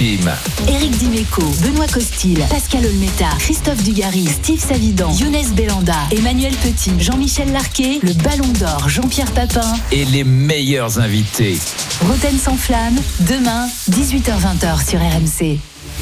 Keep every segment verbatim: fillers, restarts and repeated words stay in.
Team. Éric Dimeco, Benoît Costil, Pascal Olmeta, Christophe Dugarry, Steve Savidan, Younes Belanda, Emmanuel Petit, Jean-Michel Larquet, le Ballon d'Or, Jean-Pierre Papin Et les meilleurs invités. Roten sans flamme, demain, dix-huit heures vingt sur R M C.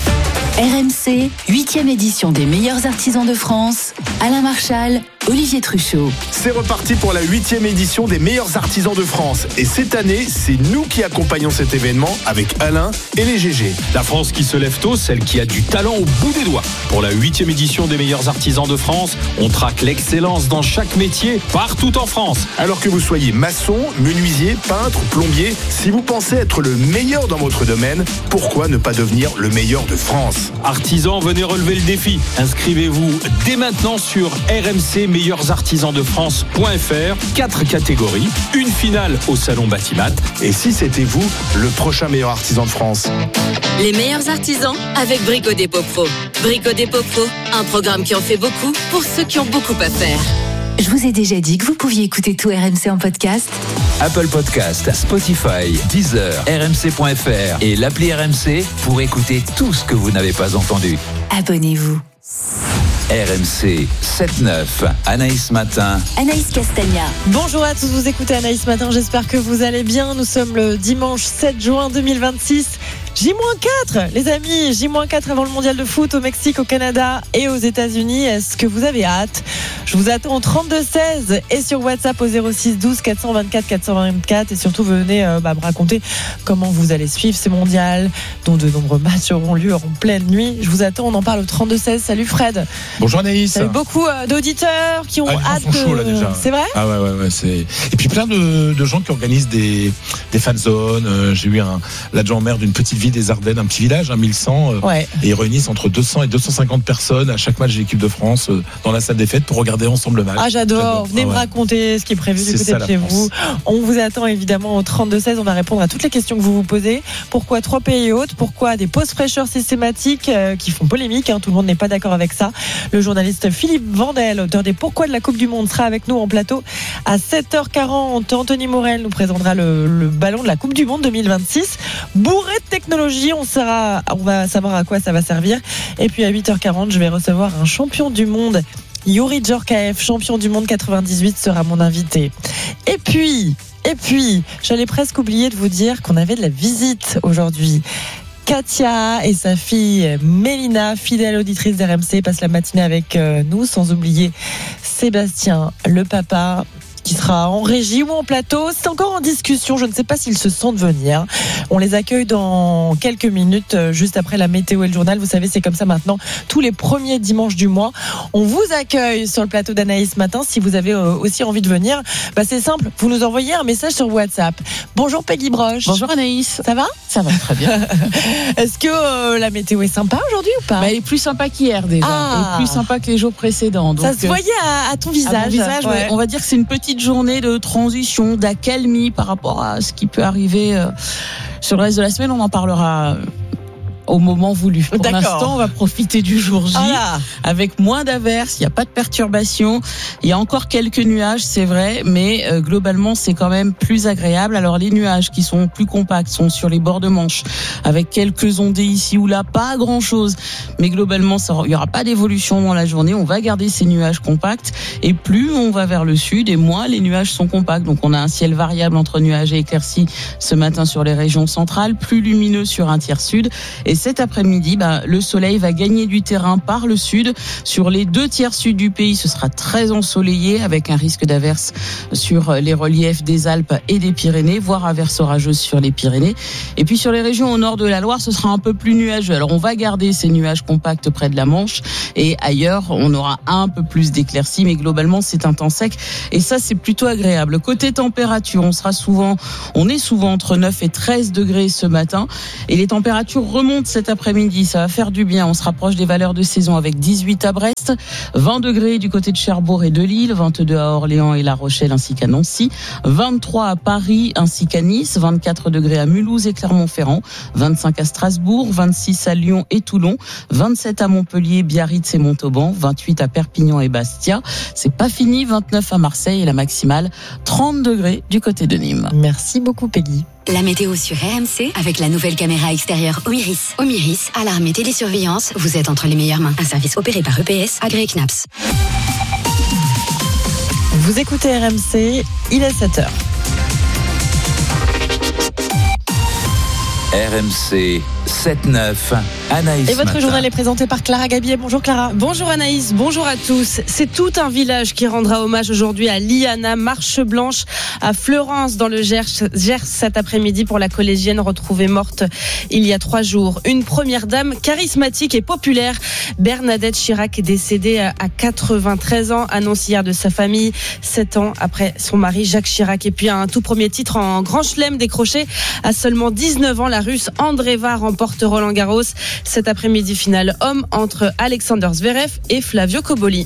R M C, huitième édition des meilleurs artisans de France. Alain Marchal, Olivier Truchot. C'est reparti pour la huitième édition des meilleurs artisans de France. Et cette année, c'est nous qui accompagnons cet événement avec Alain et les G G. La France qui se lève tôt, celle qui a du talent au bout des doigts. Pour la huitième édition des meilleurs artisans de France, on traque l'excellence dans chaque métier, partout en France. Alors que vous soyez maçon, menuisier, peintre, plombier, si vous pensez être le meilleur dans votre domaine, pourquoi ne pas devenir le meilleur de France ? Artisans, venez relever le défi. Inscrivez-vous dès maintenant sur r m c meilleurs artisans de france point f r. Quatre catégories, une finale au salon Batimat. Et si c'était vous, le prochain meilleur artisan de France ? Les meilleurs artisans avec Brico Dépôt Pro. Brico Dépôt Pro, un programme qui en fait beaucoup pour ceux qui ont beaucoup à faire. Je vous ai déjà dit que vous pouviez écouter tout R M C en podcast. Apple Podcast, Spotify, Deezer, r m c point f r et l'appli R M C pour écouter tout ce que vous n'avez pas entendu. Abonnez-vous. R M C sept neuf, Anaïs Matin. Anaïs Castagna. Bonjour à tous, vous écoutez Anaïs Matin, j'espère que vous allez bien. Nous sommes le dimanche sept juin deux mille vingt-six. J quatre, les amis, J quatre avant le mondial de foot au Mexique, au Canada et aux États-Unis. Est-ce que vous avez hâte ? Je vous attends au trente-deux seize et sur WhatsApp au zéro six douze quatre cent vingt-quatre quatre cent vingt-quatre. Et surtout, venez euh, bah, me raconter comment vous allez suivre ce mondial, dont de nombreux matchs auront lieu en pleine nuit. Je vous attends, on en parle au trente-deux seize. Salut Fred. Bonjour Anaïs. Il y a eu beaucoup euh, d'auditeurs qui ont ah, hâte. Sont chauds, là, déjà. C'est vrai ? Ah ouais, ouais, ouais. C'est... Et puis plein de, de gens qui organisent des, des fan zones. Euh, j'ai eu un, l'adjoint maire d'une petite ville des Ardennes, un petit village, un mille cent, euh, ouais. Et ils réunissent entre deux cents et deux cent cinquante personnes à chaque match de l'équipe de France euh, dans la salle des fêtes pour regarder ensemble le match. Ah j'adore, j'adore. Venez ah, me ouais. raconter ce qui est prévu du côté de chez vous. On vous attend évidemment au trente-deux seize, on va répondre à toutes les questions que vous vous posez. Pourquoi trois pays hôtes ? Pourquoi des pauses fraîcheurs systématiques euh, qui font polémique, hein, tout le monde n'est pas d'accord avec ça. Le journaliste Philippe Vandel, auteur des Pourquoi de la Coupe du Monde, sera avec nous en plateau à sept heures quarante. Anthony Morel nous présentera le, le ballon de la Coupe du Monde deux mille vingt-six, bourré de technologie. On sera, on va savoir à quoi ça va servir. Et puis à huit heures quarante, je vais recevoir un champion du monde. Youri Djorkaeff, champion du monde quatre-vingt-dix-huit, sera mon invité. Et puis, et puis, j'allais presque oublier de vous dire qu'on avait de la visite aujourd'hui. Katia et sa fille Mélina, fidèle auditrice d'R M C, passent la matinée avec nous, sans oublier Sébastien, le papa, qui sera en régie ou en plateau. C'est encore en discussion, je ne sais pas s'ils se sentent venir. On les accueille dans quelques minutes, juste après la météo et le journal. Vous savez, c'est comme ça maintenant, tous les premiers dimanches du mois. On vous accueille sur le plateau d'Anaïs Matin. Si vous avez aussi envie de venir, bah c'est simple, vous nous envoyez un message sur WhatsApp. Bonjour Peggy Broche. Bonjour Anaïs. Ça va ? Ça va très bien. Est-ce que euh, la météo est sympa aujourd'hui ou pas ? Bah, elle est plus sympa qu'hier déjà. Ah. Elle est plus sympa que les jours précédents. Donc, ça se voyait à, à ton visage. À mon visage, ouais. Ouais. On va dire que c'est une petite journée de transition, d'accalmie par rapport à ce qui peut arriver euh, sur le reste de la semaine. On en parlera euh, au moment voulu. Pour D'accord. l'instant, on va profiter du jour J ah avec moins d'averses, il n'y a pas de perturbations, il y a encore quelques nuages, c'est vrai, mais euh, globalement, c'est quand même plus agréable. Alors, les nuages qui sont plus compacts sont sur les bords de Manche, avec quelques ondées ici ou là, pas grand-chose, mais globalement, ça, il n'y aura pas d'évolution dans la journée. On va garder ces nuages compacts, et plus on va vers le sud, et moins les nuages sont compacts. Donc, on a un ciel variable entre nuages et éclaircies ce matin sur les régions centrales, plus lumineux sur un tiers sud, et cet après-midi, bah, le soleil va gagner du terrain par le sud. Sur les deux tiers sud du pays, ce sera très ensoleillé avec un risque d'averse sur les reliefs des Alpes et des Pyrénées, voire averse orageuse sur les Pyrénées. Et puis sur les régions au nord de la Loire, ce sera un peu plus nuageux. Alors on va garder ces nuages compacts près de la Manche, et ailleurs on aura un peu plus d'éclaircies, mais globalement c'est un temps sec, et ça c'est plutôt agréable. Côté température, on sera souvent, on est souvent entre neuf et treize degrés ce matin, et les températures remontent cet après-midi, ça va faire du bien. On se rapproche des valeurs de saison avec dix-huit à Brest, vingt degrés du côté de Cherbourg et de Lille, vingt-deux à Orléans et La Rochelle ainsi qu'à Nancy, vingt-trois à Paris ainsi qu'à Nice, vingt-quatre degrés à Mulhouse et Clermont-Ferrand, vingt-cinq à Strasbourg, vingt-six à Lyon et Toulon, vingt-sept à Montpellier, Biarritz et Montauban, vingt-huit à Perpignan et Bastia. C'est pas fini, vingt-neuf à Marseille et la maximale trente degrés du côté de Nîmes. Merci beaucoup Peggy. La météo sur R M C avec la nouvelle caméra extérieure Omiris. Omiris, alarme et télésurveillance, vous êtes entre les meilleures mains. Un service opéré par E P S, agréé C N A P S. Vous écoutez R M C, il est sept heures. R M C sept neuf, Anaïs. Et votre Matin. journal est présenté par Clara Gabier. Bonjour Clara. Bonjour Anaïs, bonjour à tous. C'est tout un village qui rendra hommage aujourd'hui à Liana, marche blanche à Fleurance dans le Gers, Gers cet après-midi pour la collégienne retrouvée morte il y a trois jours. Une première dame charismatique et populaire, Bernadette Chirac, est décédée à quatre-vingt-treize ans, annonce hier de sa famille, sept ans après son mari Jacques Chirac. Et puis un tout premier titre en Grand Chelem décroché à seulement dix-neuf ans, la Russe Andreeva remporte Roland Garros. Cet après-midi, finale homme entre Alexander Zverev et Flavio Cobolli.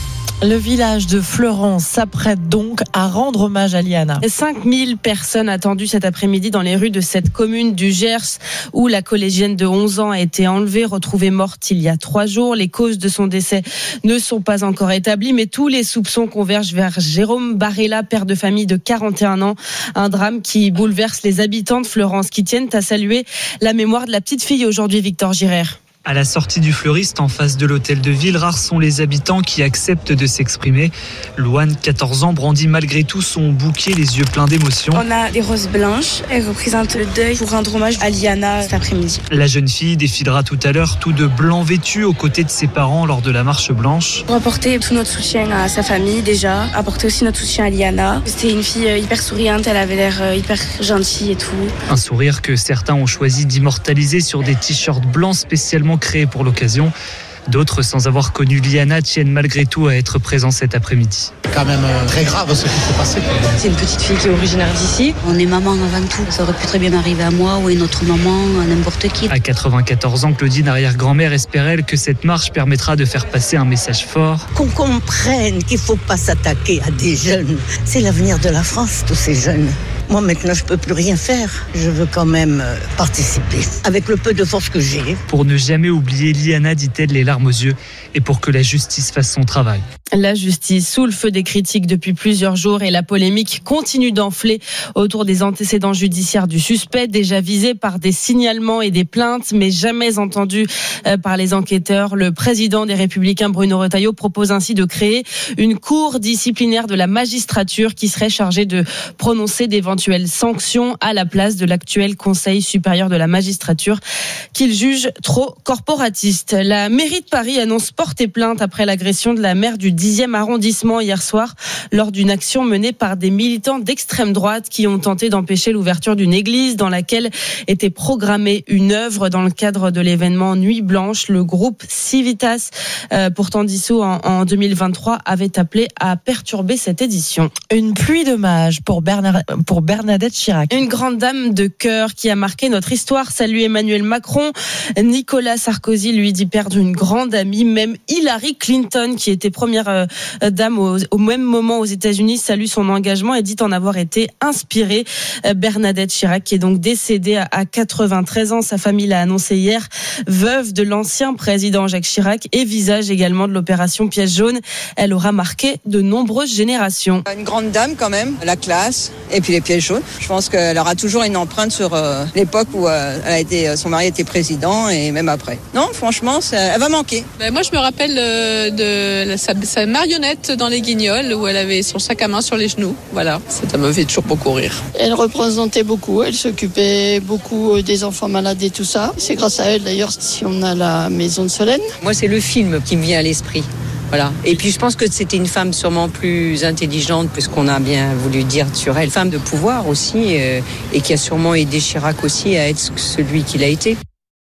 Le village de Fleurance s'apprête donc à rendre hommage à Liana. cinq mille personnes attendues cet après-midi dans les rues de cette commune du Gers où la collégienne de onze ans a été enlevée, retrouvée morte il y a trois jours. Les causes de son décès ne sont pas encore établies, mais tous les soupçons convergent vers Jérôme Barella, père de famille de quarante et un ans. Un drame qui bouleverse les habitants de Fleurance qui tiennent à saluer la mémoire de la petite fille aujourd'hui, Victor Girard. À la sortie du fleuriste, en face de l'hôtel de ville, rares sont les habitants qui acceptent de s'exprimer. Louane, quatorze ans, brandit malgré tout son bouquet, les yeux pleins d'émotion. On a des roses blanches, elles représentent le deuil pour rendre hommage à Liana cet après-midi. La jeune fille défilera tout à l'heure, tout de blanc vêtu, aux côtés de ses parents lors de la marche blanche. Pour apporter tout notre soutien à sa famille déjà, apporter aussi notre soutien à Liana. C'était une fille hyper souriante, elle avait l'air hyper gentille et tout. Un sourire que certains ont choisi d'immortaliser sur des t-shirts blancs spécialement créés pour l'occasion. D'autres, sans avoir connu Liana, tiennent malgré tout à être présents cet après-midi. Quand même euh, très grave ce qui s'est passé. C'est une petite fille qui est originaire d'ici. On est maman avant tout. Ça aurait pu très bien arriver à moi ou à une autre maman, à n'importe qui. À quatre-vingt-quatorze ans, Claudine, arrière-grand-mère, espère elle que cette marche permettra de faire passer un message fort. Qu'on comprenne qu'il ne faut pas s'attaquer à des jeunes. C'est l'avenir de la France, tous ces jeunes. Moi, maintenant, je ne peux plus rien faire. Je veux quand même participer, avec le peu de force que j'ai. Pour ne jamais oublier Liana, dit-elle, les larmes aux yeux, et pour que la justice fasse son travail. La justice sous le feu des critiques depuis plusieurs jours et la polémique continue d'enfler autour des antécédents judiciaires du suspect, déjà visé par des signalements et des plaintes, mais jamais entendu par les enquêteurs. Le président des Républicains, Bruno Retailleau, propose ainsi de créer une cour disciplinaire de la magistrature qui serait chargée de prononcer d'éventuelles sanctions à la place de l'actuel Conseil supérieur de la magistrature qu'il juge trop corporatiste. La mairie de Paris annonce porter plainte après l'agression de la maire du dixième arrondissement hier soir lors d'une action menée par des militants d'extrême droite qui ont tenté d'empêcher l'ouverture d'une église dans laquelle était programmée une œuvre dans le cadre de l'événement Nuit Blanche. Le groupe Civitas, euh, pourtant dissous en, en deux mille vingt-trois, avait appelé à perturber cette édition. Une pluie d'hommages pour, Bernard, pour Bernadette Chirac. Une grande dame de cœur qui a marqué notre histoire. Salue Emmanuel Macron. Nicolas Sarkozy lui dit perdre une grande amie. Même Hillary Clinton, qui était première euh, dame au, au même moment aux États-Unis, salue son engagement et dit en avoir été inspirée. Euh, Bernadette Chirac, qui est donc décédée à, à quatre-vingt-treize ans. Sa famille l'a annoncé hier. Veuve de l'ancien président Jacques Chirac et visage également de l'opération Pièce jaune. Elle aura marqué de nombreuses générations. Une grande dame quand même, la classe et puis les pièces jaunes. Je pense qu'elle aura toujours une empreinte sur euh, l'époque où euh, elle a été, son mari était président et même après. Non, franchement, ça, elle va manquer. Ben moi, je me rappelle euh, de sa, sa marionnette dans les Guignols où elle avait son sac à main sur les genoux. Voilà, ça me fait toujours beaucoup rire. Elle représentait beaucoup, elle s'occupait beaucoup des enfants malades et tout ça. C'est grâce à elle d'ailleurs si on a la maison de Solène. Moi, c'est le film qui me vient à l'esprit. Voilà. Et puis je pense que c'était une femme sûrement plus intelligente que ce qu'on a bien voulu dire sur elle. Femme de pouvoir aussi, euh, et qui a sûrement aidé Chirac aussi à être celui qu'il a été.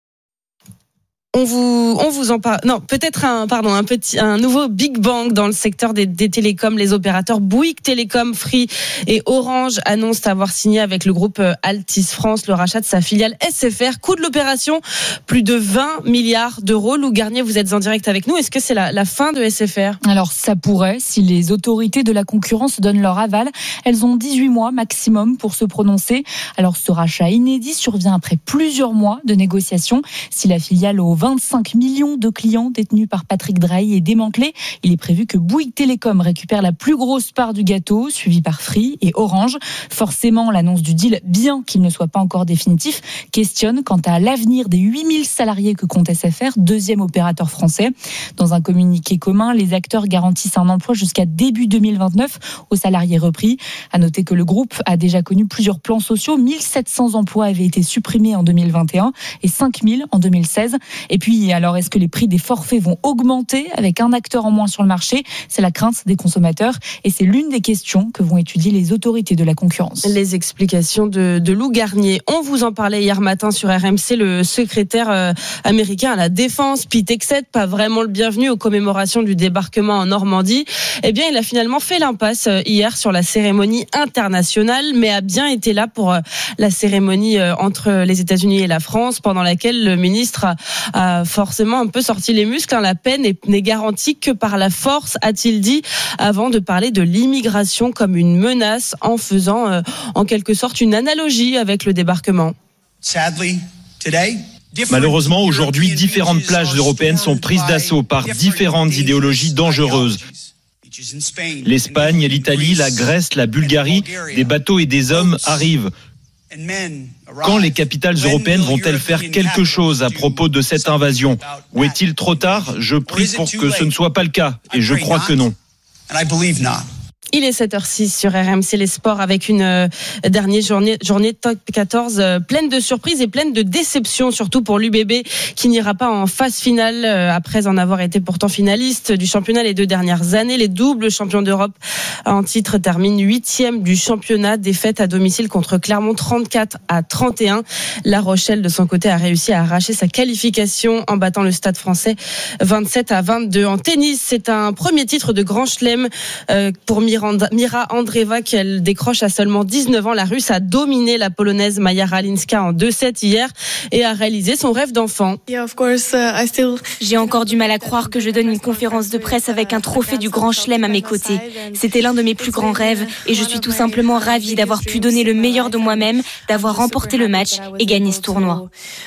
On vous, on vous en parle. Non, peut-être un, pardon, un petit, un nouveau Big Bang dans le secteur des, des télécoms. Les opérateurs Bouygues Télécom, Free et Orange annoncent avoir signé avec le groupe Altice France le rachat de sa filiale S F R. Coût de l'opération, plus de vingt milliards d'euros. Lou Garnier, vous êtes en direct avec nous. Est-ce que c'est la, la fin de S F R? Alors, ça pourrait, si les autorités de la concurrence donnent leur aval. Elles ont dix-huit mois maximum pour se prononcer. Alors, ce rachat inédit survient après plusieurs mois de négociations. Si la filiale au vingt-cinq millions de clients détenus par Patrick Drahi est démantelé. Il est prévu que Bouygues Télécom récupère la plus grosse part du gâteau, suivi par Free et Orange. Forcément, l'annonce du deal, bien qu'il ne soit pas encore définitif, questionne quant à l'avenir des huit mille salariés que compte S F R, deuxième opérateur français. Dans un communiqué commun, les acteurs garantissent un emploi jusqu'à début deux mille vingt-neuf aux salariés repris. À noter que le groupe a déjà connu plusieurs plans sociaux. mille sept cents emplois avaient été supprimés en deux mille vingt et un et cinq mille en deux mille seize. Et puis, alors, est-ce que les prix des forfaits vont augmenter avec un acteur en moins sur le marché ? C'est la crainte des consommateurs et c'est l'une des questions que vont étudier les autorités de la concurrence. Les explications de, de Lou Garnier. On vous en parlait hier matin sur R M C, le secrétaire euh, américain à la Défense, Pete Hegseth, pas vraiment le bienvenu aux commémorations du débarquement en Normandie. Eh bien, il a finalement fait l'impasse euh, hier sur la cérémonie internationale, mais a bien été là pour euh, la cérémonie euh, entre les États-Unis et la France, pendant laquelle le ministre a, a forcément un peu sorti les muscles. Hein. La paix n'est, n'est garantie que par la force, a-t-il dit, avant de parler de l'immigration comme une menace, en faisant euh, en quelque sorte une analogie avec le débarquement. Malheureusement, aujourd'hui, différentes plages européennes sont prises d'assaut par différentes idéologies dangereuses. L'Espagne, l'Italie, la Grèce, la Bulgarie, des bateaux et des hommes arrivent. Quand les capitales européennes vont-elles faire quelque chose à propos de cette invasion ? Ou est-il trop tard ? Je prie pour que ce ne soit pas le cas, et je crois que non. Il est sept heures six sur R M C Les Sports avec une euh, dernière journée, journée top quatorze euh, pleine de surprises et pleine de déceptions, surtout pour l'U B B qui n'ira pas en phase finale euh, après en avoir été pourtant finaliste du championnat les deux dernières années. Les doubles champions d'Europe en titre terminent huitième du championnat, défaite à domicile contre Clermont trente-quatre à trente et un. La Rochelle de son côté a réussi à arracher sa qualification en battant le Stade Français vingt-sept à vingt-deux. En tennis, c'est un premier titre de Grand Chelem euh, pour Mira Mira Andreeva qu'elle décroche à seulement dix-neuf ans. La Russe a dominé la Polonaise Maja Ralinska en deux sept hier et a réalisé son rêve d'enfant. J'ai encore du mal à croire que je donne une conférence de presse avec un trophée du Grand Chelem à mes côtés. C'était l'un de mes plus grands rêves et je suis tout simplement ravie d'avoir pu donner le meilleur de moi-même, d'avoir remporté le match et gagné ce tournoi.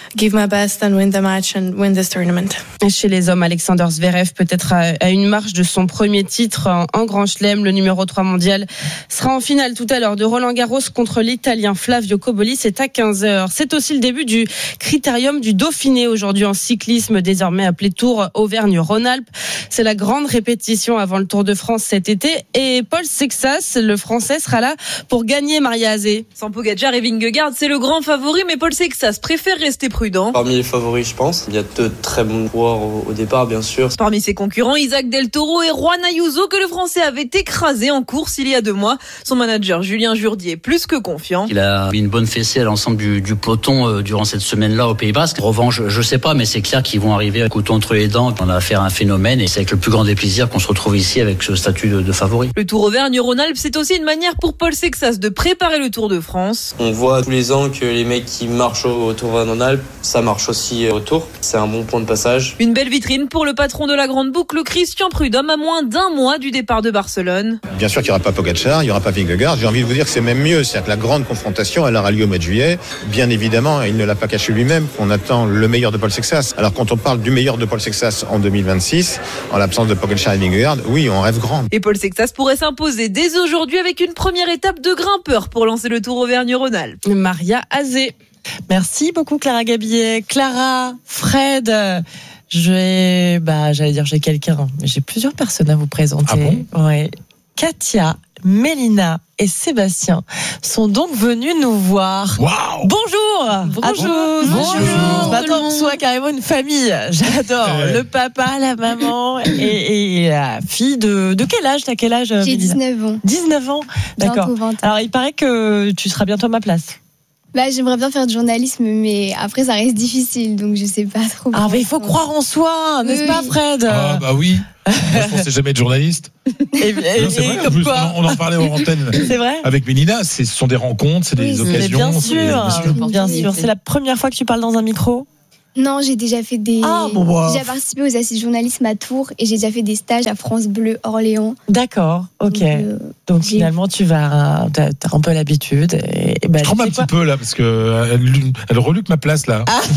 Chez les hommes, Alexander Zverev peut-être à une marche de son premier titre en Grand Chelem. Le numéro trois mondial sera en finale tout à l'heure de Roland Garros contre l'Italien Flavio Cobolli. C'est à quinze heures. C'est aussi le début du critérium du Dauphiné aujourd'hui en cyclisme, désormais appelé Tour Auvergne-Rhône-Alpes. C'est la grande répétition avant le Tour de France cet été et Paul Sexas, le Français, sera là pour gagner. Maria Azé. Sans Pogacar et Vingegaard, c'est le grand favori, mais Paul Sexas préfère rester prudent. Parmi les favoris, je pense, il y a deux très bons coureurs au, au départ, bien sûr. Parmi ses concurrents, Isaac Del Toro et Juan Ayuso, que le Français avait écrasé en course il y a deux mois. Son manager Julien Jourdier est plus que confiant. Il a mis une bonne fessée à l'ensemble du, du peloton euh, durant cette semaine-là au Pays Basque. En revanche, je sais pas, mais c'est clair qu'ils vont arriver à couteau entre les dents. On a affaire à un phénomène et c'est avec le plus grand des plaisirs qu'on se retrouve ici avec ce statut de, de favori. Le Tour Auvergne-Rhône-Alpes, c'est aussi une manière pour Paul Sexas de préparer le Tour de France. On voit tous les ans que les mecs qui marchent au, au Tour Auvergne-Rhône-Alpes, ça marche aussi au Tour. C'est un bon point de passage. Une belle vitrine pour le patron de la Grande Boucle, Christian Prudhomme, à moins d'un mois du départ de Barcelone. Bien sûr qu'il n'y aura pas Pogacar, il n'y aura pas Vingegaard. J'ai envie de vous dire que c'est même mieux. C'est-à-dire que la grande confrontation, elle aura lieu au mois de juillet. Bien évidemment, il ne l'a pas caché lui-même qu'on attend le meilleur de Paul Sexas. Alors quand on parle du meilleur de Paul Sexas en deux mille vingt-six, en l'absence de Pogacar et Vingegaard, oui, on rêve grand. Et Paul Sexas pourrait s'imposer dès aujourd'hui avec une première étape de grimpeur pour lancer le Tour Auvergne-Rhône-Alpes. Maria Azé. Merci beaucoup Clara Gabillet. Clara, Fred, j'ai, bah, j'allais dire j'ai quelqu'un, mais j'ai plusieurs personnes à vous présenter. Ah bon ? Ouais. Katia, Mélina et Sébastien sont donc venus nous voir. Wow. Bonjour. Bonjour. Bonjour. Maintenant, on soit carrément une famille. J'adore. Euh. Le papa, la maman et, et la fille de, de quel âge? T'as quel âge? J'ai Mélina? dix-neuf ans. dix-neuf ans. D'accord. Alors, il paraît que tu seras bientôt à ma place. Bah, j'aimerais bien faire du journalisme, mais après, ça reste difficile, donc je sais pas trop. Ah, mais il faut croire en soi, n'est-ce oui. pas, Fred? Ah, bah oui. Moi, je pensais jamais être journaliste. Et, et, non, c'est vrai, en plus, on en parlait en antenne. C'est vrai. Avec Mélina, ce sont des rencontres, c'est des oui, occasions. Bien sûr, bien sûr. Bien sûr. C'est la première fois que tu parles dans un micro? Non, j'ai déjà fait des. Ah, bon, bah. J'ai participé aux assises journalisme à Tours et j'ai déjà fait des stages à France Bleu Orléans. D'accord, ok. Donc, euh, Donc finalement, tu vas, t'as, t'as un peu l'habitude. Et, et ben, je tremble un petit peu là parce que elle, elle reluque ma place là. Ah.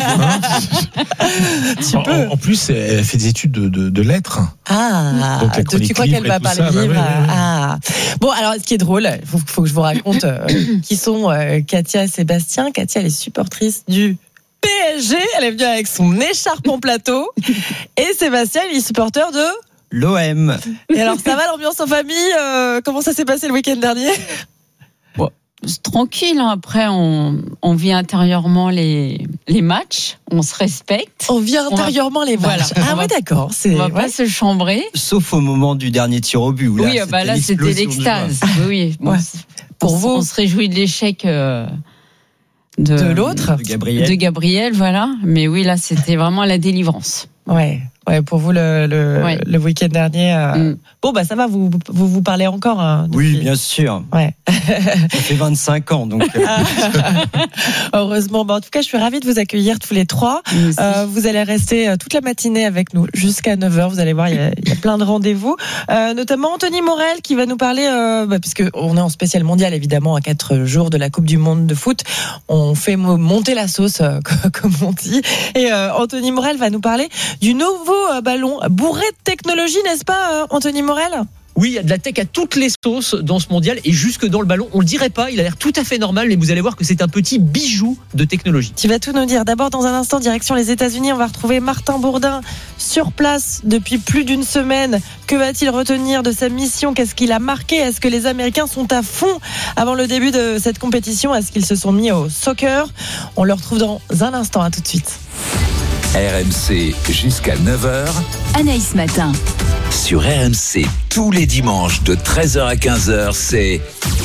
tu en, peux. En plus, elle fait des études de, de, de lettres. Ah. Donc, Donc tu crois qu'elle va parler de livres. Bah, ouais, ouais. Ah. Bon, alors ce qui est drôle, il faut, faut que je vous raconte euh, qui sont euh, Katia et Sébastien. Katia, elle est supportrice du P S G, elle est venue avec son écharpe en plateau. Et Sébastien, il est supporter de l'O M. Et alors, ça va l'ambiance en famille euh, comment ça s'est passé le week-end dernier? Bon, c'est tranquille. Hein. Après, on, on vit intérieurement les, les matchs. On se respecte. On vit intérieurement on va, les matchs. Voilà. Ah oui, d'accord. C'est, on va ouais. pas se chambrer. Sauf au moment du dernier tir au but. Où oui, là, bah là, c'était l'extase. Oui, bon, ouais. Pour on, vous, on se réjouit de l'échec. Euh, De, de l'autre de Gabriel. de Gabriel, voilà. Mais oui, là, c'était vraiment la délivrance. Ouais, ouais. Pour vous, le, le, ouais. le week-end dernier. Euh... Mm. Bon, bah ça va. Vous vous, vous parlez encore. Hein, oui, bien sûr. Ouais. Ça fait vingt-cinq ans, donc. Heureusement. Bah, en tout cas, je suis ravie de vous accueillir tous les trois. Euh, vous allez rester toute la matinée avec nous jusqu'à neuf heures. Vous allez voir, il y a, il y a plein de rendez-vous, euh, notamment Anthony Morel qui va nous parler, euh, bah, puisque on est en spécial mondial évidemment à quatre jours de la Coupe du Monde de foot. On fait monter la sauce, euh, comme on dit. Et euh, Anthony Morel va nous parler du nouveau euh, ballon bourré de technologie, n'est-ce pas, euh, Anthony Morel ? Oui, il y a de la tech à toutes les sauces dans ce mondial et jusque dans le ballon. On le dirait pas, il a l'air tout à fait normal, mais vous allez voir que c'est un petit bijou de technologie. Tu vas tout nous dire. D'abord, dans un instant, direction les États-Unis, on va retrouver Martin Bourdin sur place depuis plus d'une semaine. Que va-t-il retenir de sa mission ? Qu'est-ce qu'il a marqué ? Est-ce que les Américains sont à fond avant le début de cette compétition ? Est-ce qu'ils se sont mis au soccer ? On le retrouve dans un instant. À tout de suite. R M C jusqu'à neuf heures. Anaïs Matin. Sur R M C, tous les dimanches de treize heures à quinze heures, c'est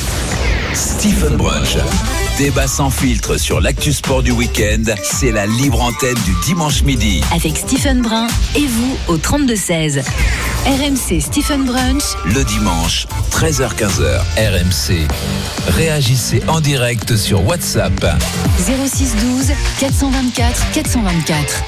Stephen Brunch. Débat sans filtre sur l'actu sport du week-end, c'est la libre antenne du dimanche midi. Avec Stephen Brun et vous au trente-deux seize. R M C Stephen Brunch. Le dimanche, treize heures quinze heures, R M C. Réagissez en direct sur WhatsApp. zéro six douze quatre cent vingt-quatre quatre cent vingt-quatre.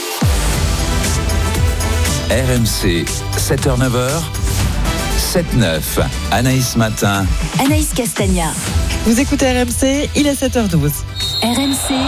R M C, sept heures neuf heures, sept neuf. Anaïs Matin. Anaïs Castagna. Vous écoutez R M C, il est sept heures douze. R M C.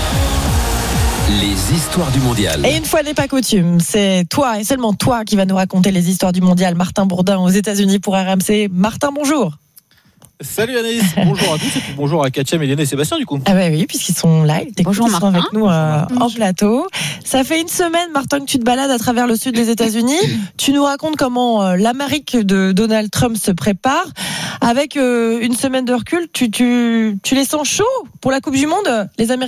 Les histoires du mondial. Et une fois n'est pas coutume, c'est toi et seulement toi qui va nous raconter les histoires du mondial. Martin Bourdin aux États-Unis pour R M C. Martin, bonjour. Salut Anaïs, bonjour à tous et puis bonjour à Katia, Mélène et Sébastien du coup. Ah bah oui, puisqu'ils sont là, ils bonjour, sont avec nous euh, en plateau. Ça fait une semaine, Martin, que tu te balades à travers le sud des États-Unis. Tu nous racontes comment euh, l'Amérique de Donald Trump se prépare. Avec euh, une semaine de recul, tu, tu, tu les sens chauds pour la Coupe du Monde, les Américains ?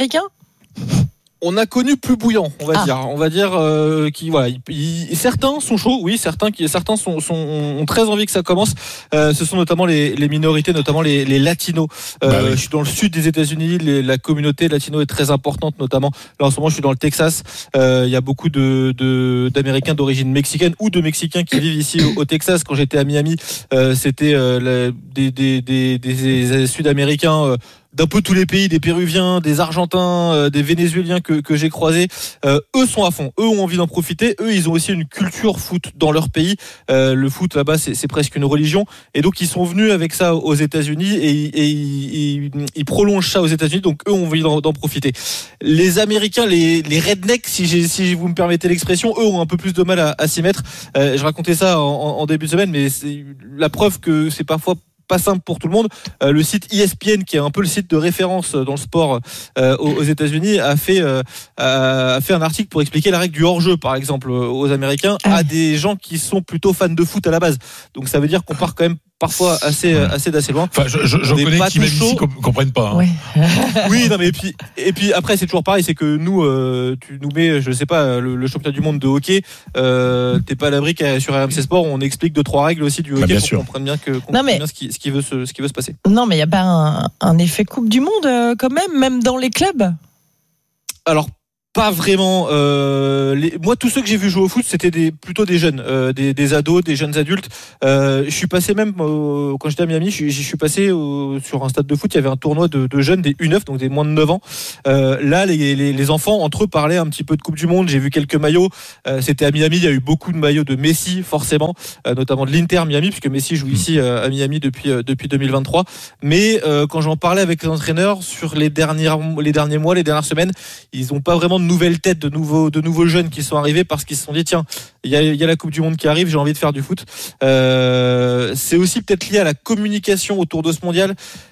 On a connu plus bouillant, on va ah. dire. On va dire euh, qui voilà. Il, il, certains sont chauds, oui. Certains qui, certains sont, sont ont très envie que ça commence. Euh, ce sont notamment les, les minorités, notamment les, les latinos. Euh, bah oui. Je suis dans le sud des États-Unis. Les, la communauté latino est très importante, notamment. Là en ce moment, je suis dans le Texas. Euh, il y a beaucoup de, de d'Américains d'origine mexicaine ou de Mexicains qui vivent ici au, au Texas. Quand j'étais à Miami, euh, c'était euh, la, des, des, des, des, des Sud-Américains. Euh, d'un peu tous les pays, des Péruviens, des Argentins, euh, des Vénézuéliens que, que j'ai croisés, euh, eux sont à fond, eux ont envie d'en profiter, eux ils ont aussi une culture foot dans leur pays, euh, le foot là-bas c'est, c'est presque une religion, et donc ils sont venus avec ça aux États-Unis et, et, et ils, ils prolongent ça aux États-Unis, donc eux ont envie d'en, d'en profiter. Les Américains, les, les rednecks, si, j'ai, si vous me permettez l'expression, eux ont un peu plus de mal à, à s'y mettre. Euh, je racontais ça en, en début de semaine, mais c'est la preuve que c'est parfois pas simple pour tout le monde. Euh, le site E S P N, qui est un peu le site de référence dans le sport euh, aux, aux États-Unis, a fait euh, a fait un article pour expliquer la règle du hors-jeu, par exemple, aux Américains, à des gens qui sont plutôt fans de foot à la base. Donc ça veut dire qu'on part quand même parfois assez assez d'assez loin. Enfin, je, je, je connais qui même ici comprennent pas. Hein. Oui. Oui, non mais et puis et puis après c'est toujours pareil, c'est que nous euh, tu nous mets, je sais pas, le, le championnat du monde de hockey, euh, t'es pas à l'abri qu'à sur R M C Sport on explique deux trois règles aussi du hockey bah, pour qu'on comprenne bien que qu'on non, mais... bien ce qui ce qui veut se ce qui veut se passer. Non mais il y a pas un, un effet Coupe du Monde euh, quand même, même dans les clubs. Alors pas vraiment. Euh, les, moi, tous ceux que j'ai vu jouer au foot, c'était des, plutôt des jeunes, euh, des, des ados, des jeunes adultes. Euh, je suis passé même euh, quand j'étais à Miami, je, je suis passé euh, sur un stade de foot. Il y avait un tournoi de, de jeunes, des U neuf, donc des moins de neuf ans. Euh, là, les, les, les enfants entre eux parlaient un petit peu de Coupe du Monde. J'ai vu quelques maillots. Euh, c'était à Miami. Il y a eu beaucoup de maillots de Messi, forcément, euh, notamment de l'Inter Miami, puisque Messi joue ici euh, à Miami depuis euh, depuis deux mille vingt-trois. Mais euh, quand j'en parlais avec les entraîneurs sur les dernières les derniers mois, les dernières semaines, ils n'ont pas vraiment de nouvelles têtes, de nouveaux, de nouveaux jeunes qui sont arrivés parce qu'ils se sont dit tiens, il y a, il y a la Coupe du Monde qui arrive, j'ai envie de faire du foot. Euh, c'est aussi peut-être lié à la communication autour de ce mondial.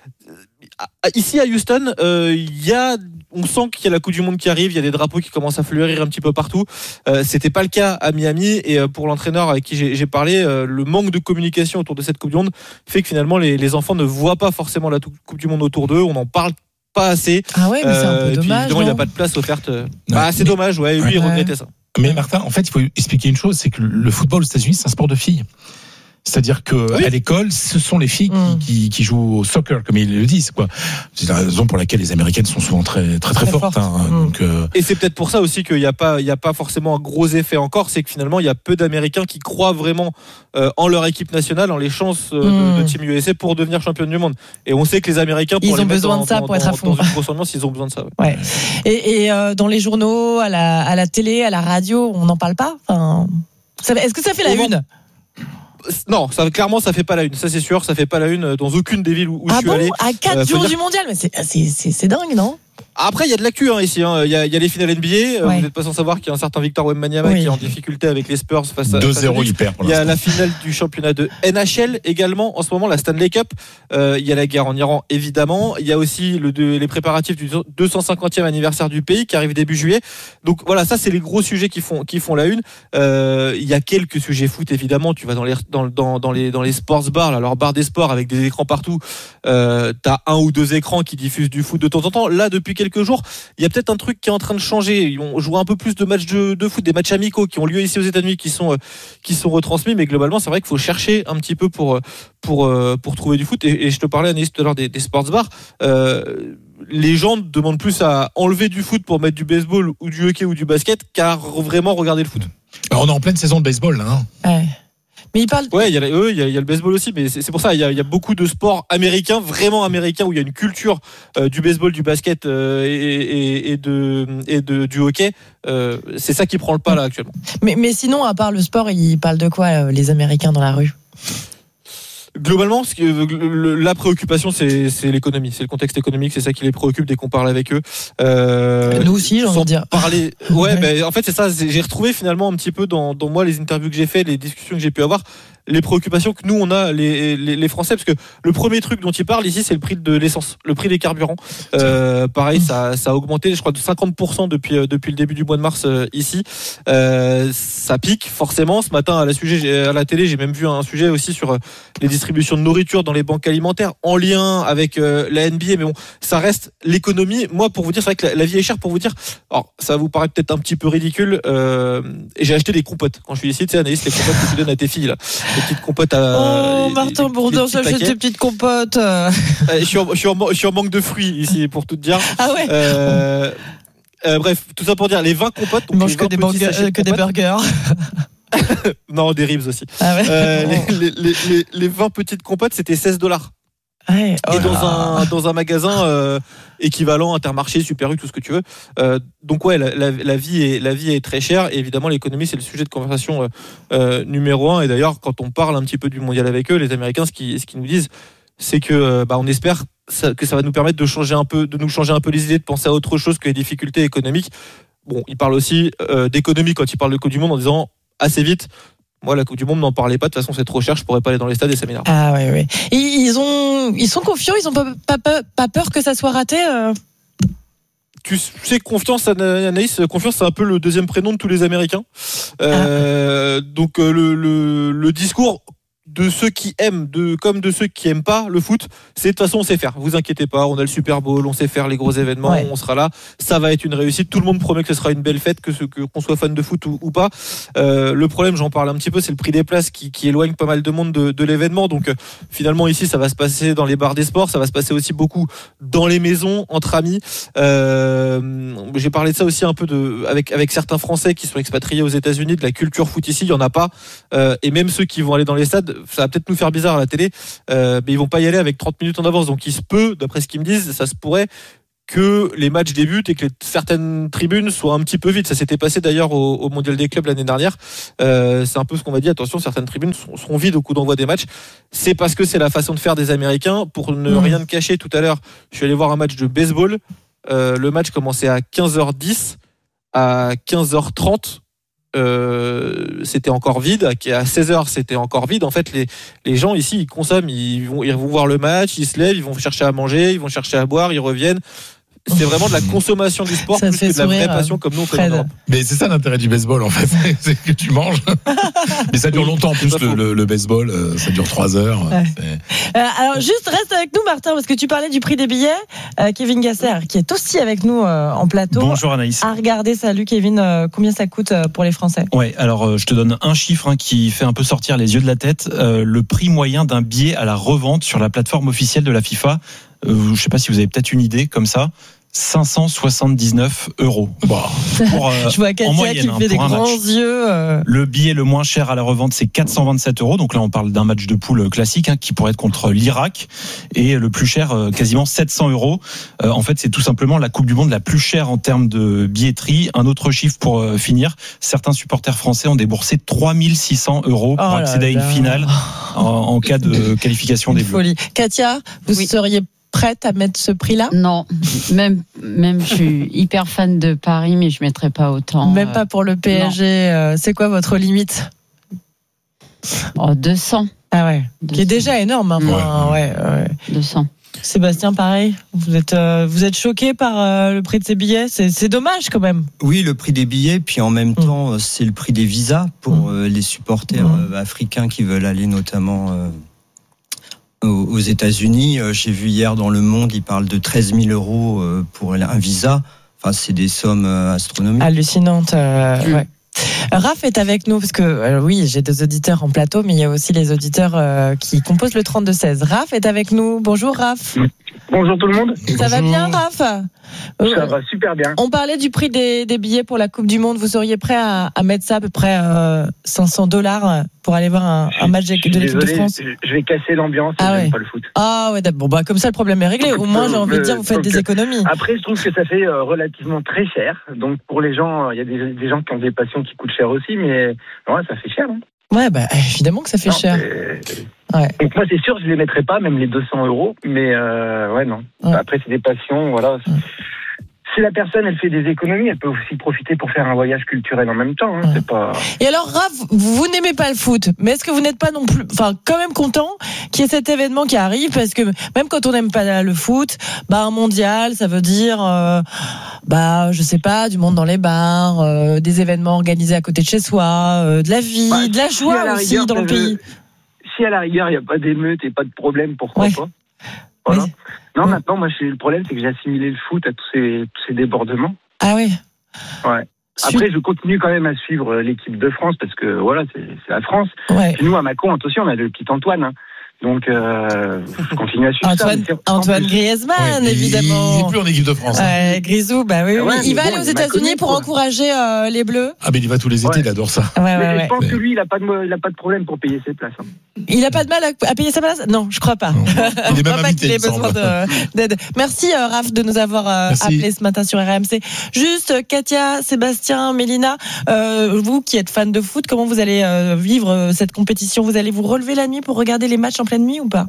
Ici à Houston, euh, il y a, on sent qu'il y a la Coupe du Monde qui arrive, il y a des drapeaux qui commencent à fleurir un petit peu partout. Euh, c'était pas le cas à Miami et euh, pour l'entraîneur avec qui j'ai, j'ai parlé, euh, le manque de communication autour de cette Coupe du Monde fait que finalement les, les enfants ne voient pas forcément la Coupe du Monde autour d'eux. On en parle pas assez. Ah ouais, mais c'est un peu euh, dommage. Évidemment, il n'y a pas de place offerte. Bah, c'est mais... dommage, ouais. Lui, ouais. il regrettait ça. Mais Martin, en fait, il faut expliquer une chose, c'est que le football aux États-Unis, c'est un sport de filles. C'est-à-dire que oui. à l'école, ce sont les filles mmh. qui, qui, qui jouent au soccer, comme ils le disent, quoi. C'est la raison pour laquelle les Américaines sont souvent très très très, très fortes. Hein. Mmh. Donc, euh... Et c'est peut-être pour ça aussi qu'il n'y a pas il y a pas forcément un gros effet encore, c'est que finalement il y a peu d'Américains qui croient vraiment euh, en leur équipe nationale, en les chances euh, mmh. de, de Team U S A pour devenir championne du monde. Et on sait que les Américains pour ils les ont besoin dans, de ça dans, pour être dans, à fond. Dans une grosse ambiance, ils ont besoin de ça. Ouais. Ouais. Et, et euh, dans les journaux, à la à la télé, à la radio, on n'en parle pas. Enfin, ça, est-ce que ça fait la une? Non, ça, clairement, ça fait pas la une. Ça, c'est sûr, ça fait pas la une dans aucune des villes où, où ah je suis bon allé. À quatre euh, jours dire... du mondial, mais c'est, c'est, c'est, c'est dingue, non? Après, il y a de l'actu hein, ici. Hein. Il, y a, il y a les finales N B A. Ouais. Vous n'êtes pas sans savoir qu'il y a un certain Victor Wembanyama oui. qui est en difficulté avec les Spurs face à. deux zéro, il perd. Il y a la finale du championnat de N H L également en ce moment, la Stanley Cup. Euh, il y a la guerre en Iran évidemment. Il y a aussi le, de, les préparatifs du deux cent cinquantième anniversaire du pays qui arrive début juillet. Donc voilà, ça c'est les gros sujets qui font qui font la une. Euh, il y a quelques sujets foot évidemment. Tu vas dans les dans dans, dans les dans les sports bars, là, leur bar des sports avec des écrans partout. Euh, t'as un ou deux écrans qui diffusent du foot de temps en temps. Là depuis quelques jours, il y a peut-être un truc qui est en train de changer. Ils vont jouer un peu plus de matchs de, de foot, des matchs amicaux qui ont lieu ici aux États-Unis, qui sont euh, qui sont retransmis. Mais globalement, c'est vrai qu'il faut chercher un petit peu pour pour euh, pour trouver du foot. Et, et je te parlais Anaïs tout à l'heure des, des sports bars. Euh, les gens demandent plus à enlever du foot pour mettre du baseball ou du hockey ou du basket qu'à vraiment regarder le foot. Alors on est en pleine saison de baseball là. Hein. Ouais. Mais il parle. Ouais, il y a, euh, il y a, il y a le baseball aussi, mais c'est, c'est pour ça. Il y, a, il y a beaucoup de sports américains, vraiment américains, où il y a une culture euh, du baseball, du basket euh, et, et, et de et de du hockey. Euh, c'est ça qui prend le pas là actuellement. Mais mais sinon, à part le sport, ils parlent de quoi euh, les Américains dans la rue? Globalement, ce que, la préoccupation, c'est, c'est l'économie, c'est le contexte économique, c'est ça qui les préoccupe dès qu'on parle avec eux. Euh, Nous aussi, j'ai envie de dire. Parler, ouais, ben en fait c'est ça. J'ai retrouvé finalement un petit peu dans, dans moi les interviews que j'ai fait, les discussions que j'ai pu avoir, les préoccupations que nous on a les, les, les Français, parce que le premier truc dont ils parlent ici, c'est le prix de l'essence, le prix des carburants. Euh, pareil, ça, ça a augmenté, je crois, de cinquante pour cent depuis depuis le début du mois de mars euh, ici. Euh, ça pique forcément. Ce matin à la sujet, à la télé, j'ai même vu un sujet aussi sur les distributions de nourriture dans les banques alimentaires en lien avec euh, la N B A. Mais bon, ça reste l'économie. Moi, pour vous dire, c'est vrai que la, la vie est chère. Pour vous dire, alors ça va vous paraître peut-être un petit peu ridicule. Euh, et j'ai acheté des compotes quand je suis ici. Tu sais, Anaïs, les compotes que tu donnes à tes filles là. Les petites compotes à. Oh, les, Martin Bourdin, j'achète des petites compotes. Euh, je, suis en, je, suis en, je suis en manque de fruits ici, pour tout te dire. Ah ouais. Euh, euh, bref, tout ça pour dire, les vingt compotes. On mange que, des, burgers, euh, que des burgers. Non, des ribs aussi. Ah ouais. euh, les, les, les, les vingt petites compotes, c'était seize dollars. Ouais, oh et dans un, dans un magasin euh, équivalent, Intermarché, Super U, tout ce que tu veux. Euh, donc ouais, la, la, la, vie est, la vie est très chère. Et évidemment, l'économie, c'est le sujet de conversation euh, euh, numéro un. Et d'ailleurs, quand on parle un petit peu du mondial avec eux, les Américains, ce qu'ils, ce qu'ils nous disent, c'est que euh, bah, on espère ça, que ça va nous permettre de changer un peu, de nous changer un peu les idées, de penser à autre chose que les difficultés économiques. Bon, ils parlent aussi euh, d'économie quand ils parlent de Coupe du Monde en disant assez vite. Moi, la Coupe du Monde, n'en parlait pas. De toute façon, c'est trop cher. Je pourrais pas aller dans les stades et ça m'énerve. Ah ouais, ouais. Et ils ont, ils sont confiants. Ils ont pas, pas, pas, pas peur que ça soit raté. Euh... Tu sais, confiance, Anaïs, confiance, c'est un peu le deuxième prénom de tous les Américains. Euh, ah. Donc le, le, le discours de ceux qui aiment, de, comme de ceux qui aiment pas le foot, c'est de toute façon on sait faire. Vous inquiétez pas, on a le Super Bowl, on sait faire les gros événements, ouais. on sera là. Ça va être une réussite. Tout le monde promet que ce sera une belle fête, que ce, que qu'on soit fan de foot ou, ou pas. Euh, le problème, j'en parle un petit peu, c'est le prix des places qui, qui éloigne pas mal de monde de, de l'événement. Donc euh, finalement ici, ça va se passer dans les bars des sports, ça va se passer aussi beaucoup dans les maisons entre amis. Euh, j'ai parlé de ça aussi un peu de, avec avec certains Français qui sont expatriés aux États-Unis, de la culture foot ici, il y en a pas. Euh, et même ceux qui vont aller dans les stades, ça va peut-être nous faire bizarre à la télé, euh, mais ils vont pas y aller avec trente minutes en avance. Donc il se peut, d'après ce qu'ils me disent, ça se pourrait que les matchs débutent et que les, certaines tribunes soient un petit peu vides. Ça s'était passé d'ailleurs au, au Mondial des clubs l'année dernière. Euh, c'est un peu ce qu'on va dire. Attention, certaines tribunes seront, seront vides au coup d'envoi des matchs. C'est parce que c'est la façon de faire des Américains. Pour ne mmh. rien te cacher, tout à l'heure, je suis allé voir un match de baseball. Euh, le match commençait à quinze heures dix. À quinze heures trente, euh, c'était encore vide. À seize heures, c'était encore vide. En fait, les, les gens ici, ils consomment, ils vont, ils vont voir le match, ils se lèvent, ils vont chercher à manger, ils vont chercher à boire, ils reviennent. C'est vraiment de la consommation du sport ça plus que de la vraie passion comme nous on fait en Europe. Mais c'est ça l'intérêt du baseball en fait, c'est que tu manges. Mais ça dure longtemps en plus le, le, le baseball, ça dure trois heures. Ouais. Euh, alors juste reste avec nous Martin parce que tu parlais du prix des billets. Euh, Kevin Gasser qui est aussi avec nous euh, en plateau. Bonjour Anaïs. À regarder, salut Kevin, euh, combien ça coûte euh, pour les Français? Ouais, alors euh, je te donne un chiffre hein, qui fait un peu sortir les yeux de la tête. Euh, le prix moyen d'un billet à la revente sur la plateforme officielle de la FIFA. Euh, je sais pas si vous avez peut-être une idée comme ça. cinq cent soixante-dix-neuf euros. Bon, pour, euh, je vois Katia moyenne, qui me fait hein, des grands match. yeux. Euh... Le billet le moins cher à la revente, c'est quatre cent vingt-sept euros. Donc là, on parle d'un match de poule classique hein, qui pourrait être contre l'Irak. Et le plus cher, euh, quasiment sept cents euros. Euh, en fait, c'est tout simplement la Coupe du Monde la plus chère en termes de billetterie. Un autre chiffre pour euh, finir. Certains supporters français ont déboursé trois mille six cents euros pour oh accéder à une finale en, en cas de qualification des Bleus. Folie. Katia, vous oui. seriez prête à mettre ce prix-là? Non, même, même je suis hyper fan de Paris, mais je ne mettrais pas autant. Même pas pour le P S G. Euh, c'est quoi votre limite? Oh, deux cents. Ah ouais, deux cents. Qui est déjà énorme. Hein, ouais. Ouais, ouais. deux cents. Sébastien, pareil. Vous êtes, euh, vous êtes choqué par euh, le prix de ces billets? C'est, c'est dommage quand même. Oui, le prix des billets, puis en même mmh. temps, c'est le prix des visas pour euh, les supporters mmh. euh, africains qui veulent aller notamment. Euh, aux États-Unis, j'ai vu hier dans Le Monde, ils parlent de treize mille euros pour un visa. Enfin, c'est des sommes astronomiques. Hallucinantes. Euh, mmh. ouais. Raph est avec nous parce que euh, oui, j'ai des auditeurs en plateau, mais il y a aussi les auditeurs euh, qui composent le trente-deux seize. Raph est avec nous. Bonjour Raph. Bonjour tout le monde. Ça Bonjour. va bien Raph? Ça va super bien. On parlait du prix des, des billets pour la Coupe du Monde. Vous seriez prêt à, à mettre ça à peu près euh, cinq cents dollars pour aller voir un, un match de l'équipe désolé, de France? Je vais casser l'ambiance. Ah j'aime ouais. pas le foot. Ah ouais, bon bah comme ça le problème est réglé. Au moins j'ai envie de dire vous faites des économies. Après je trouve que ça fait euh, relativement très cher. Donc pour les gens, il y a des, des gens qui ont des passions qui coûtent cher aussi, mais ouais, ça fait cher. Hein. Ouais, bah évidemment que ça fait non, cher. Ouais. Donc moi c'est sûr je les mettrai pas, même les deux cents euros, mais euh, ouais non. Ouais. Après c'est des passions, voilà. Ouais. Si la personne elle fait des économies, elle peut aussi profiter pour faire un voyage culturel en même temps. Hein. Ouais. C'est pas. Et alors Raph, vous n'aimez pas le foot, mais est-ce que vous n'êtes pas non plus, enfin quand même content qu'il y ait cet événement qui arrive, parce que même quand on n'aime pas le foot, bah un mondial, ça veut dire, euh, bah je sais pas, du monde dans les bars, euh, des événements organisés à côté de chez soi, euh, de la vie, bah, de la joie si aussi rigueur, dans le pays. Si à la rigueur il n'y a pas d'émeute et pas de problème, pourquoi ouais. pas? Voilà. Oui. Non, ouais. maintenant, moi, le problème, c'est que j'ai assimilé le foot à tous ces, tous ces débordements. Ah oui. Ouais. Après, je continue quand même à suivre l'équipe de France parce que voilà, c'est, c'est la France. Ouais. Et nous, à Mâcon, attention, on a le petit Antoine. Hein. Donc, euh, je continue à suivre Antoine, ça. Antoine Griezmann, ouais, évidemment. Il n'est plus en équipe de France. Ouais, Grisou, bah oui. Ouais, il va bon, aller aux États-Unis pour quoi. encourager euh, les Bleus. Ah, mais il va tous les étés, ouais. il adore ça. Ouais, mais ouais, je pense ouais. que lui, il n'a pas, pas de problème pour payer ses places. Hein. Il n'a pas de mal à, à payer sa place? Non, je crois pas. Non, il est même pas invité, qu'il ait besoin de, d'aide. Merci euh, Raph de nous avoir euh, appelé ce matin sur R M C. Juste, Katia, Sébastien, Mélina, euh, vous qui êtes fans de foot, comment vous allez euh, vivre cette compétition? Vous allez vous relever la nuit pour regarder les matchs en pleine nuit ou pas?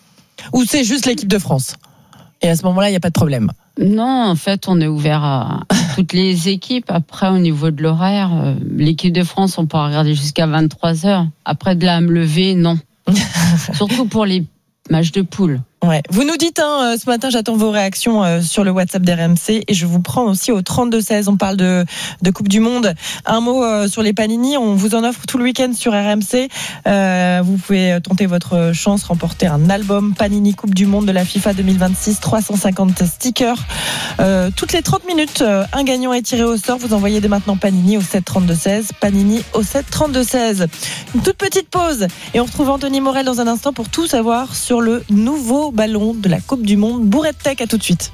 Ou c'est juste l'équipe de France? Et à ce moment-là, il n'y a pas de problème? Non, en fait, on est ouvert à toutes les équipes. Après, au niveau de l'horaire, euh, l'équipe de France, on pourra regarder jusqu'à vingt-trois heures. Après, de là à me lever, non. Surtout pour les matchs de poule. Ouais. Vous nous dites, hein, ce matin, j'attends vos réactions euh, sur le WhatsApp d'R M C et je vous prends aussi au trente-deux seize. On parle de, de Coupe du Monde. Un mot euh, sur les panini. On vous en offre tout le week-end sur R M C. Euh, vous pouvez tenter votre chance, remporter un album Panini Coupe du Monde de la FIFA deux mille vingt-six, trois cent cinquante stickers. Euh, toutes les trente minutes, euh, un gagnant est tiré au sort. Vous envoyez dès maintenant Panini au sept trente-deux seize. Panini au sept trente-deux seize. Une toute petite pause et on retrouve Anthony Morel dans un instant pour tout savoir sur le nouveau ballon de la Coupe du Monde. Bourrette Tech, à tout de suite.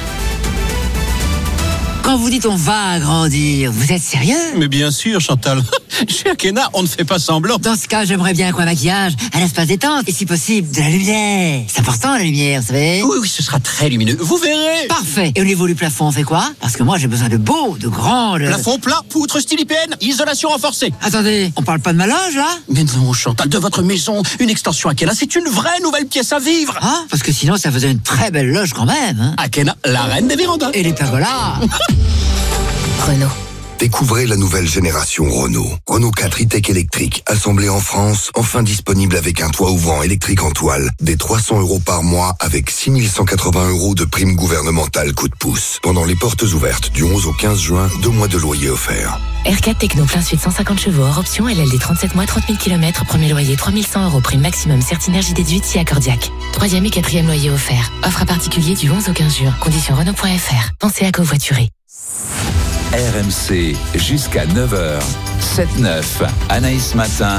Quand vous dites on va agrandir, vous êtes sérieux? Mais bien sûr, Chantal. Chez Akena, on ne fait pas semblant. Dans ce cas, j'aimerais bien quoi, maquillage, un espace détente et si possible, de la lumière. C'est important, la lumière, vous savez? Oui, oui, ce sera très lumineux. Vous verrez. Parfait. Et au niveau du plafond, on fait quoi? Parce que moi, j'ai besoin de beau, de grand... De... Plafond plat, poutre style I P N, isolation renforcée. Attendez, on parle pas de ma loge, là? Mais non, Chantal, de votre maison, une extension Akena, c'est une vraie nouvelle pièce à vivre. Ah, parce que sinon, ça faisait une très belle loge quand même. Hein. Akena, la reine des vérandas. Et les pergolas. Renault. Découvrez la nouvelle génération Renault. Renault quatre e-tech électrique, assemblé en France, enfin disponible avec un toit ouvrant électrique en toile, des trois cents euros par mois avec six mille cent quatre-vingts euros de prime gouvernementale coup de pouce. Pendant les portes ouvertes du onze au quinze juin, deux mois de loyer offerts. R quatre Techno plein sud cent cinquante chevaux, hors option, L L D trente-sept mois, trente mille kilomètres, premier loyer trois mille cent euros, prime maximum, Certinergie déduite si accordiaque. Troisième et quatrième loyer offert. Offre à particulier du onze au quinze juin. Conditions Renault point F R. Pensez à covoiturer. R M C jusqu'à neuf heures, sept neuf, Anaïs Matin.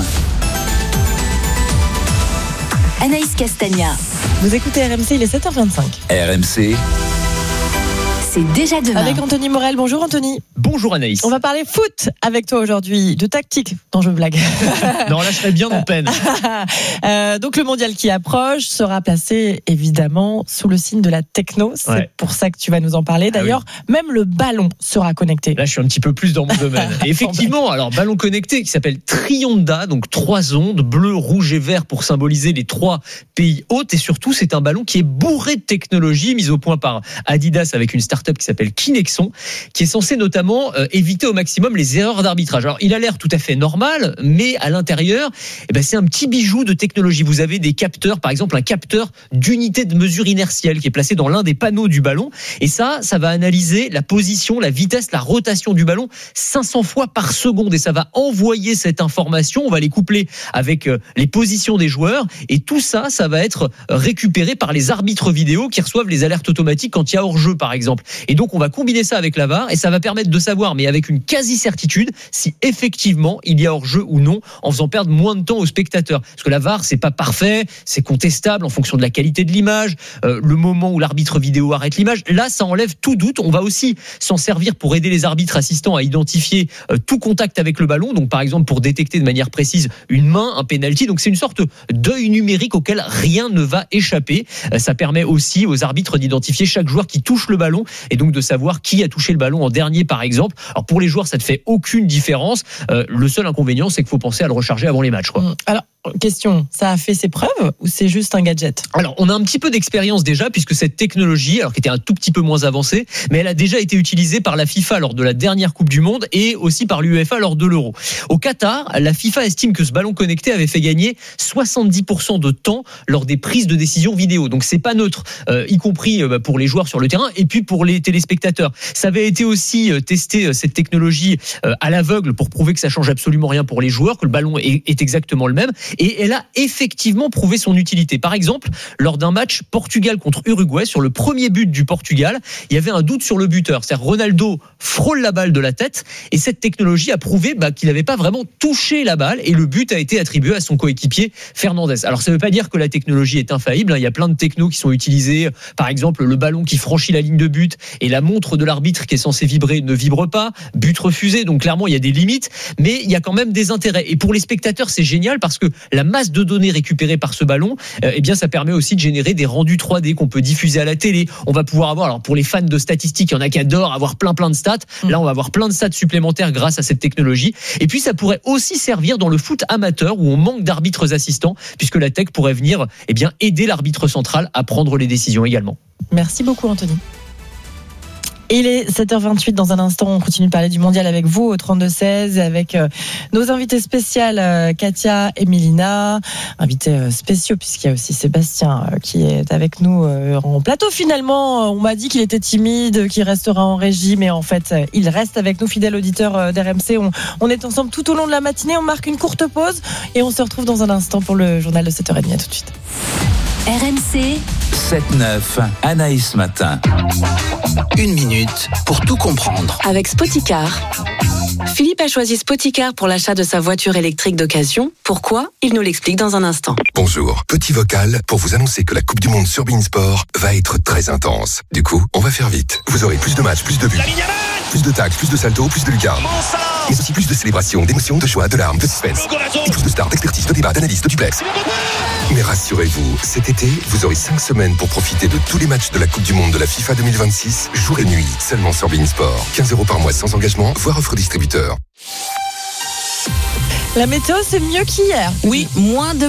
Anaïs Castagna. Vous écoutez R M C, il est sept heures vingt-cinq. R M C. C'est déjà demain. Avec Anthony Morel. Bonjour Anthony. Bonjour Anaïs. On va parler foot avec toi aujourd'hui, de tactique. Non, je blague. Non, là je serais bien en peine. euh, donc le mondial qui approche sera placé évidemment sous le signe de la techno. C'est ouais. pour ça que tu vas nous en parler. D'ailleurs, ah oui. même le ballon sera connecté. Là je suis un petit peu plus dans mon domaine. Et effectivement, alors ballon connecté qui s'appelle Trionda, donc trois ondes, bleu, rouge et vert pour symboliser les trois pays hôtes. Et surtout, c'est un ballon qui est bourré de technologie, mise au point par Adidas avec une start qui s'appelle Kinexon, qui est censé notamment euh, éviter au maximum les erreurs d'arbitrage. Alors, il a l'air tout à fait normal, mais à l'intérieur, eh ben, c'est un petit bijou de technologie. Vous avez des capteurs, par exemple un capteur d'unité de mesure inertielle qui est placé dans l'un des panneaux du ballon. Et ça, ça va analyser la position, la vitesse, la rotation du ballon cinq cents fois par seconde. Et ça va envoyer cette information. On va les coupler avec euh, les positions des joueurs. Et tout ça, ça va être récupéré par les arbitres vidéo qui reçoivent les alertes automatiques quand il y a hors-jeu, par exemple. Et donc, on va combiner ça avec la V A R et ça va permettre de savoir, mais avec une quasi-certitude, si effectivement il y a hors-jeu ou non, en faisant perdre moins de temps aux spectateurs. Parce que la V A R, c'est pas parfait, c'est contestable en fonction de la qualité de l'image, euh, le moment où l'arbitre vidéo arrête l'image. Là, ça enlève tout doute. On va aussi s'en servir pour aider les arbitres assistants à identifier euh, tout contact avec le ballon. Donc, par exemple, pour détecter de manière précise une main, un penalty. Donc, c'est une sorte d'œil numérique auquel rien ne va échapper. Euh, ça permet aussi aux arbitres d'identifier chaque joueur qui touche le ballon et donc de savoir qui a touché le ballon en dernier, par exemple. Alors pour les joueurs, ça ne fait aucune différence. Euh, le seul inconvénient, c'est qu'il faut penser à le recharger avant les matchs, quoi. Alors, question, ça a fait ses preuves ou c'est juste un gadget? Alors, on a un petit peu d'expérience déjà, puisque cette technologie, alors qui était un tout petit peu moins avancée, mais elle a déjà été utilisée par la FIFA lors de la dernière Coupe du Monde et aussi par l'UEFA lors de l'Euro. Au Qatar, la FIFA estime que ce ballon connecté avait fait gagner soixante-dix pour cent de temps lors des prises de décision vidéo. Donc, c'est pas neutre, euh, y compris euh, pour les joueurs sur le terrain et puis pour les téléspectateurs. Ça avait été aussi euh, testé, euh, cette technologie, euh, à l'aveugle pour prouver que ça change absolument rien pour les joueurs, que le ballon est, est exactement le même. Et elle a effectivement prouvé son utilité. Par exemple, lors d'un match Portugal contre Uruguay, sur le premier but du Portugal, il y avait un doute sur le buteur. C'est-à-dire Ronaldo frôle la balle de la tête et cette technologie a prouvé bah, qu'il n'avait pas vraiment touché la balle et le but a été attribué à son coéquipier Fernandez. Alors ça ne veut pas dire que la technologie est infaillible. Il y a plein de technos qui sont utilisés. Par exemple, le ballon qui franchit la ligne de but et la montre de l'arbitre qui est censée vibrer ne vibre pas. But refusé. Donc clairement, il y a des limites, mais il y a quand même des intérêts. Et pour les spectateurs, c'est génial parce que la masse de données récupérées par ce ballon, euh, eh bien, ça permet aussi de générer des rendus trois D qu'on peut diffuser à la télé. On va pouvoir avoir, alors pour les fans de statistiques, il y en a qui adorent avoir plein plein de stats. Là, on va avoir plein de stats supplémentaires grâce à cette technologie. Et puis, ça pourrait aussi servir dans le foot amateur où on manque d'arbitres assistants, puisque la tech pourrait venir, eh bien, aider l'arbitre central à prendre les décisions également. Merci beaucoup, Anthony. Il est sept heures vingt-huit. Dans un instant, on continue de parler du mondial avec vous au trente-deux seize, avec euh, nos invités spéciales, euh, Katia et Mélina. Invités euh, spéciaux, puisqu'il y a aussi Sébastien euh, qui est avec nous euh, en plateau. Finalement, on m'a dit qu'il était timide, qu'il restera en régie, mais en fait, euh, il reste avec nous, fidèle auditeur euh, d'R M C. On, on est ensemble tout au long de la matinée. On marque une courte pause et on se retrouve dans un instant pour le journal de sept heures trente. À tout de suite. R M C sept neuf, Anaïs Matin. Une minute pour tout comprendre. Avec Spoticar. Philippe a choisi Spoticar pour l'achat de sa voiture électrique d'occasion. Pourquoi ? Il nous l'explique dans un instant. Bonjour, petit vocal pour vous annoncer que la Coupe du Monde sur beIN Sport va être très intense. Du coup, on va faire vite. Vous aurez plus de matchs, plus de buts, plus de tacles, plus de saltos, plus de lucarnes. Mais aussi plus de célébrations, d'émotions, de joie, de larmes, de suspense. Et plus de stars, d'expertise, de débats, d'analyses, de duplex. Mais rassurez-vous, cet été, vous aurez cinq semaines pour profiter de tous les matchs de la Coupe du Monde de la FIFA deux mille vingt-six, jour et nuit, seulement sur beIN Sport. quinze euros par mois sans engagement, voire offre distributeur. La météo, c'est mieux qu'hier. Oui, moins de